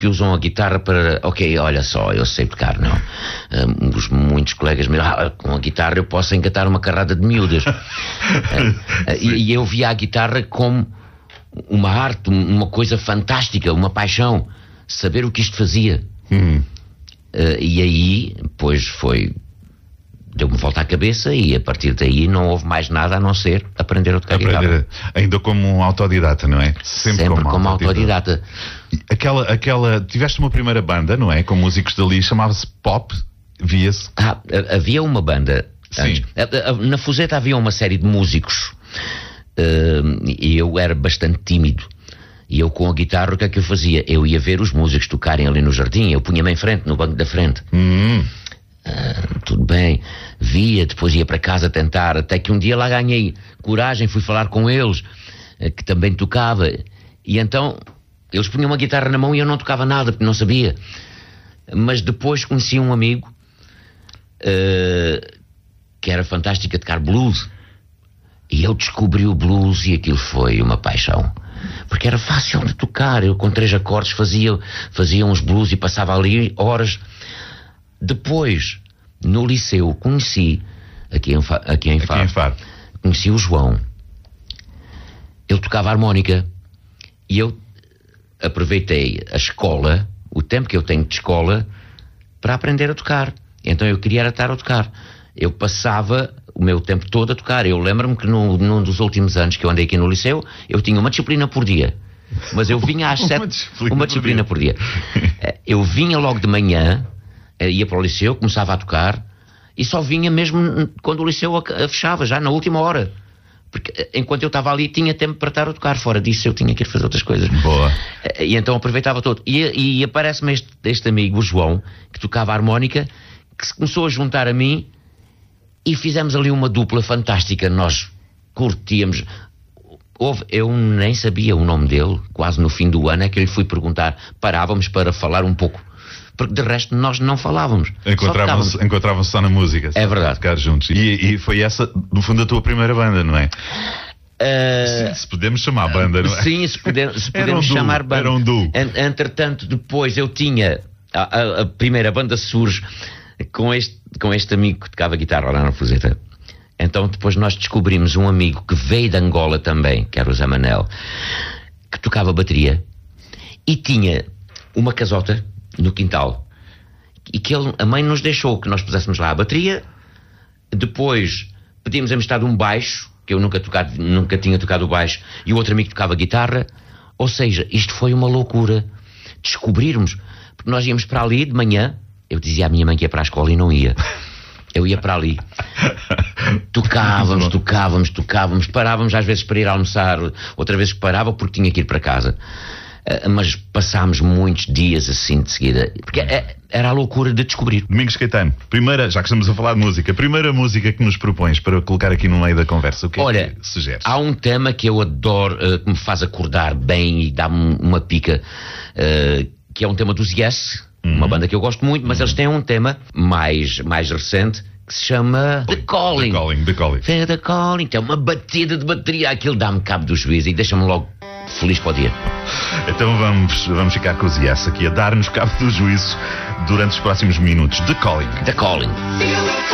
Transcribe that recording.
que usam a guitarra para... Ok, olha só, eu sei tocar, não. Muitos colegas me dizem, com a guitarra eu posso engatar uma carrada de miúdas. E eu via a guitarra como uma arte, uma coisa fantástica, uma paixão. Saber o que isto fazia. E aí, pois foi... Deu-me volta à cabeça e a partir daí não houve mais nada a não ser aprender a tocar guitarra. Ainda como um autodidata, não é? Sempre como autodidata. Tiveste uma primeira banda, não é? Com músicos dali, chamava-se Pop, via-se. Havia uma banda antes. Na Fuseta havia uma série de músicos e eu era bastante tímido. E eu com a guitarra, o que é que eu fazia? Eu ia ver os músicos tocarem ali no jardim, eu punha-me em frente, no banco da frente. Tudo bem, via, depois ia para casa tentar, até que um dia lá ganhei coragem, fui falar com eles, que também tocava, e então eles punham uma guitarra na mão e eu não tocava nada, porque não sabia. Mas depois conheci um amigo que era fantástico a tocar blues, e eu descobri o blues e aquilo foi uma paixão, porque era fácil de tocar. Eu com 3 acordes fazia uns blues e passava ali horas. Depois, no liceu, conheci, aqui em Faro, conheci o João. Ele tocava harmónica e eu aproveitei a escola, o tempo que eu tenho de escola, para aprender a tocar. Então eu queria estar a tocar. Eu passava o meu tempo todo a tocar. Eu lembro-me que num dos últimos anos que eu andei aqui no liceu, eu tinha uma disciplina por dia. Mas eu vinha às 7... Uma disciplina por dia. Eu vinha logo de manhã... ia para o liceu, começava a tocar e só vinha mesmo quando o liceu fechava, já na última hora, porque enquanto eu estava ali tinha tempo para estar a tocar. Fora disso eu tinha que ir fazer outras coisas. Boa. E então aproveitava todo e aparece-me este amigo, o João, que tocava harmónica, que se começou a juntar a mim e fizemos ali uma dupla fantástica. Nós curtíamos. Eu nem sabia o nome dele. Quase no fim do ano é que eu lhe fui perguntar, parávamos para falar um pouco, porque de resto nós não falávamos. Encontravam-se só na música. É verdade. Ficar juntos. E foi essa, no fundo, a tua primeira banda, não é? Se podemos chamar banda, não é? Sim, se podemos chamar banda. Era um duo. Entretanto, depois eu tinha... A primeira banda surge com este amigo que tocava guitarra lá na Fuseta. Então depois nós descobrimos um amigo que veio de Angola também, que era o Zé Manel, que tocava bateria e tinha uma casota no quintal, e que a mãe nos deixou que nós puséssemos lá a bateria. Depois pedimos emprestado um baixo, que eu nunca tinha tocado o baixo, e o outro amigo tocava guitarra. Ou seja, isto foi uma loucura descobrirmos, porque nós íamos para ali de manhã. Eu dizia à minha mãe que ia para a escola e não ia. Eu ia para ali, tocávamos, parávamos às vezes para ir almoçar, outra vez que parava porque tinha que ir para casa. Mas passámos muitos dias assim de seguida, porque era a loucura de descobrir. Domingos Caetano, já que estamos a falar de música, primeira música que nos propões para colocar aqui no meio da conversa, o que é que sugeres? Há um tema que eu adoro, que me faz acordar bem e dá-me uma pica, que é um tema dos Yes, uma banda que eu gosto muito, mas eles têm um tema mais recente que se chama The Calling. The Calling, que é uma batida de bateria. Aquilo dá-me cabo do juízo e deixa-me logo feliz para o dia. Então vamos ficar com os Yes aqui a dar-nos cabo do juízo durante os próximos minutos. The Calling.